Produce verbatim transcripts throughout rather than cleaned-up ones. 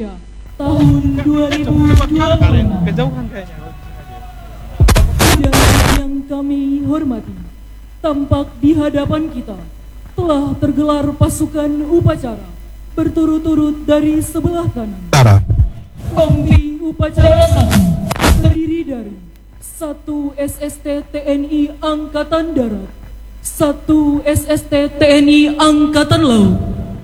Indonesia tahun dua ribu dua puluh enam. Kejauhan kayaknya. Yang kami hormati, tampak di hadapan kita telah tergelar pasukan upacara berturut-turut dari sebelah kanan. Kompi upacara satu terdiri dari satu S S T T N I Angkatan Darat, satu S S T T N I Angkatan Laut.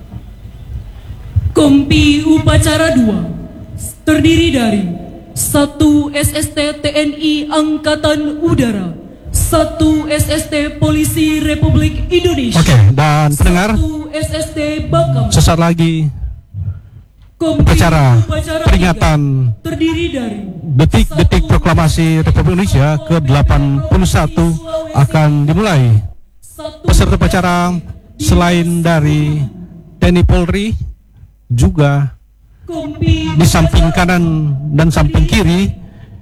Kompi upacara dua terdiri dari satu S S T T N I Angkatan Udara, satu S S T Polisi Republik Indonesia. Oke, dan pendengar, satu S S T Bakam. sesaat lagi upacara peringatan terdiri dari detik-detik proklamasi Republik Indonesia ke delapan puluh satu akan dimulai. Peserta upacara selain dari T N I Polri juga di samping kanan dan samping kiri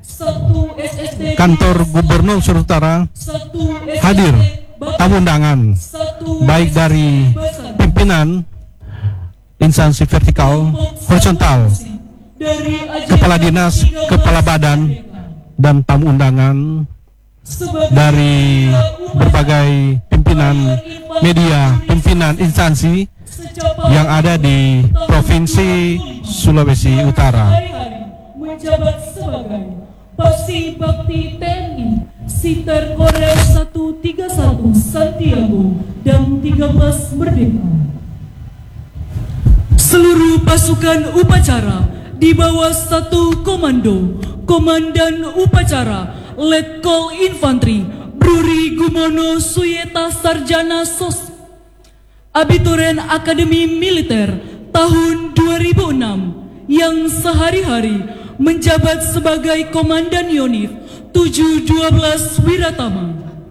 kantor Gubernur Sulawesi Utara hadir tamu undangan baik dari pimpinan instansi vertikal, horizontal, kepala dinas, kepala badan, dan tamu undangan dari berbagai pimpinan media, pimpinan instansi yang ada di Provinsi Sulawesi Utara. Menjabat sebagai Paksi Bakti T N I Siter Korea seratus tiga puluh satu Santiago dan tiga belas Merdeka. Seluruh pasukan upacara di bawah satu komando Komandan Upacara Letkol Infantri Bruri Gumono Suyeta Sarjana Sos Abituren Akademi Militer tahun dua ribu enam yang sehari-hari menjabat sebagai Komandan Yonif tujuh dua belas Wiratama.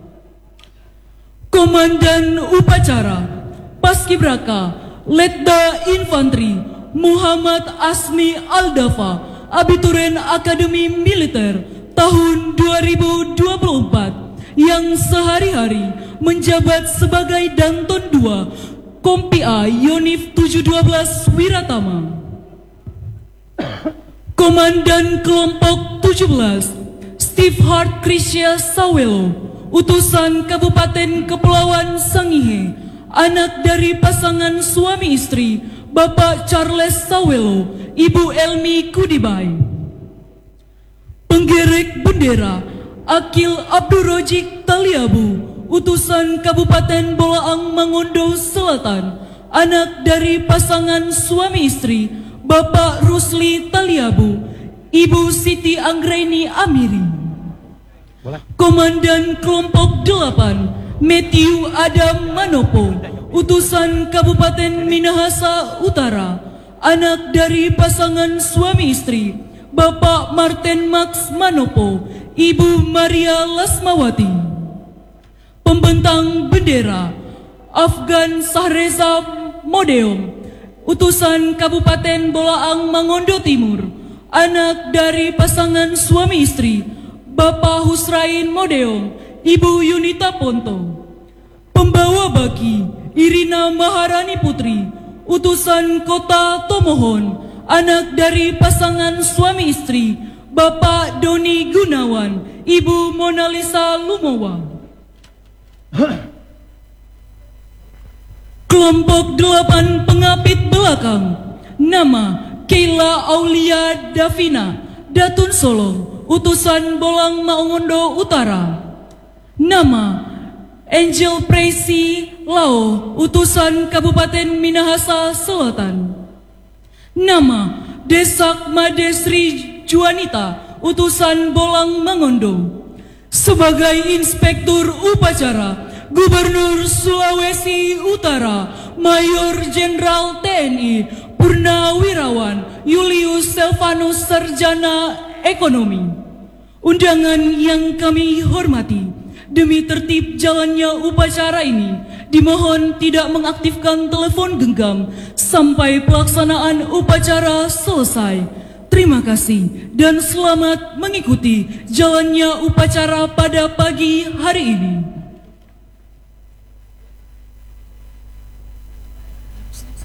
Komandan Upacara Paskibraka Letda Infantri Muhammad Asmi Aldafa Abituren Akademi Militer tahun dua ribu dua puluh empat yang sehari-hari menjabat sebagai Danton dua Kompi A Yonif tujuh dua belas Wiratama. Komandan Kelompok tujuh belas Steve Hart Krisya Sawelo utusan Kabupaten Kepulauan Sangihe, anak dari pasangan suami istri Bapak Charles Sawelo, Ibu Elmi Kudibai. Penggerek bendera Akil Abdurrojik Taliabu, utusan Kabupaten Bolaang Mangondo Selatan, anak dari pasangan suami istri Bapak Rusli Taliabu, Ibu Siti Anggraini Amiri. Komandan Kelompok delapan Matthew Adam Manopo, utusan Kabupaten Minahasa Utara, anak dari pasangan suami istri Bapak Martin Max Manopo, Ibu Maria Lasmawati. Pembentang bendera Afgan Sahreza Modeom, utusan Kabupaten Bolaang Mangondo Timur, anak dari pasangan suami istri Bapak Husrain Modeom, Ibu Yunita Ponto. Pembawa baki Irina Maharani Putri, utusan Kota Tomohon, anak dari pasangan suami istri Bapak Doni Gunawan, Ibu Monalisa Lumowa. Kelompok delapan pengapit belakang nama Keila Aulia Davina Datun Solong, utusan Bolang Mangondo Utara. Nama Angel Presi Lao, utusan Kabupaten Minahasa Selatan. Nama Desak Madesri Juanita, utusan Bolang Mangondo. Sebagai Inspektur Upacara Gubernur Sulawesi Utara Mayor Jenderal T N I Purnawirawan Julius Selvanus Sarjana Ekonomi. Undangan yang kami hormati, demi tertib jalannya upacara ini, dimohon tidak mengaktifkan telepon genggam sampai pelaksanaan upacara selesai. Terima kasih dan selamat mengikuti jalannya upacara pada pagi hari ini.